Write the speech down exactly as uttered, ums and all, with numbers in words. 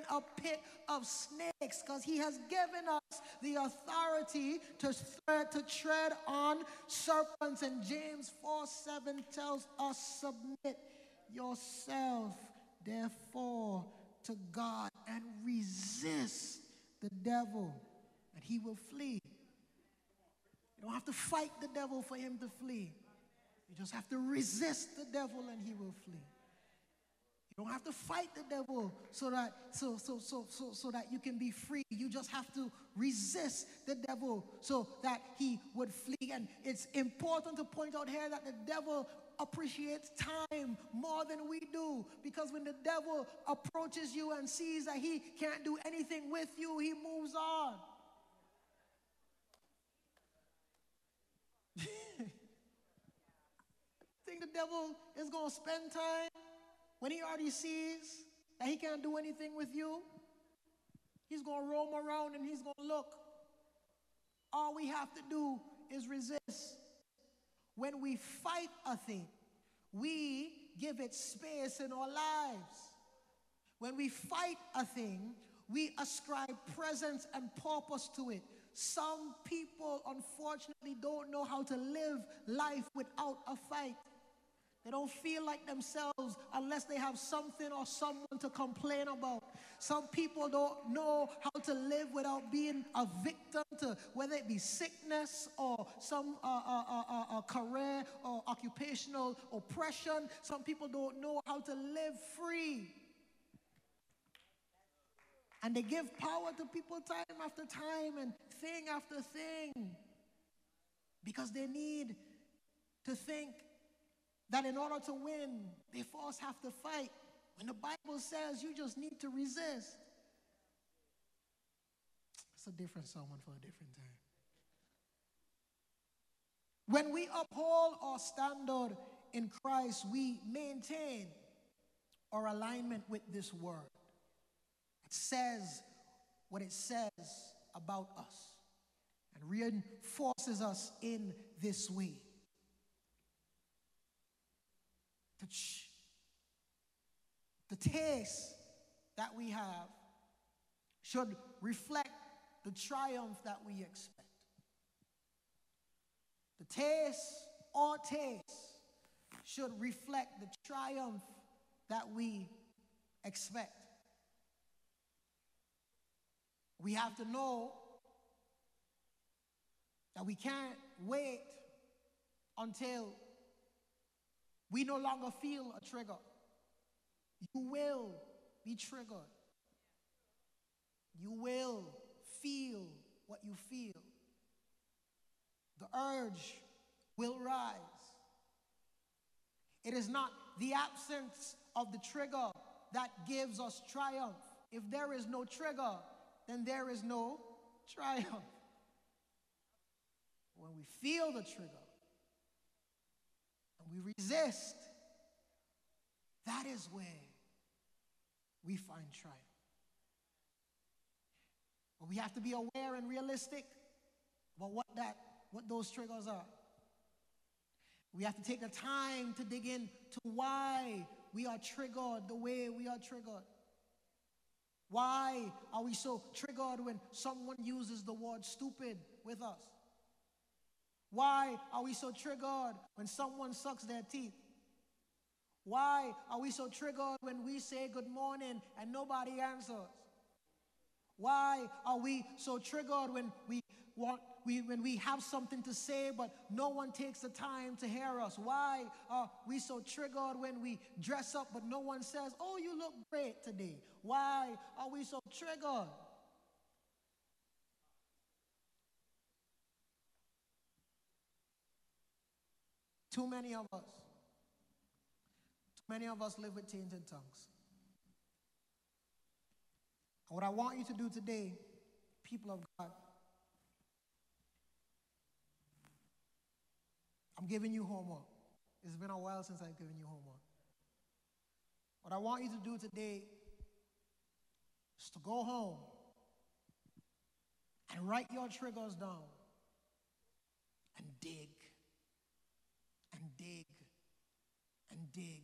a pit of snakes, because he has given us the authority to, th- to tread on serpents. And James four seven tells us, submit yourself, therefore, to God and resist the devil, and he will flee. You don't have to fight the devil for him to flee. You just have to resist the devil and he will flee. You don't have to fight the devil so that so so so so so that you can be free. You just have to resist the devil so that he would flee. And it's important to point out here that the devil appreciates time more than we do, because when the devil approaches you and sees that he can't do anything with you, he moves on. Think the devil is going to spend time when he already sees that he can't do anything with you? He's going to roam around and he's going to look. All we have to do is resist. When we fight a thing, we give it space in our lives. When we fight a thing, we ascribe presence and purpose to it. Some people, unfortunately, don't know how to live life without a fight. They don't feel like themselves unless they have something or someone to complain about. Some people don't know how to live without being a victim to whether it be sickness or some uh, uh, uh, uh, uh, career or occupational oppression. Some people don't know how to live free. And they give power to people time after time and thing after thing, because they need to think that in order to win, they first have to fight. When the Bible says you just need to resist. It's a different sermon for a different time. When we uphold our standard in Christ, we maintain our alignment with this word. It says what it says about us and reinforces us in this way. The, ch- the taste that we have should reflect the triumph that we expect. The taste or taste should reflect the triumph that we expect. We have to know that we can't wait until we no longer feel a trigger. You will be triggered. You will feel what you feel. The urge will rise. It is not the absence of the trigger that gives us triumph. If there is no trigger, then there is no triumph. When we feel the trigger and we resist, that is where we find triumph. But we have to be aware and realistic about what that, what those triggers are. We have to take the time to dig into why we are triggered the way we are triggered. Why are we so triggered when someone uses the word stupid with us? Why are we so triggered when someone sucks their teeth? Why are we so triggered when we say good morning and nobody answers? Why are we so triggered when we want we when we have something to say but no one takes the time to hear us? Why are we so triggered when we dress up but no one says, "Oh, you look great today"? Why are we so triggered? Too many of us, too many of us live with tainted tongues. And what I want you to do today, people of God, I'm giving you homework. It's been a while since I've given you homework. What I want you to do today is to go home and write your triggers down and dig and dig and dig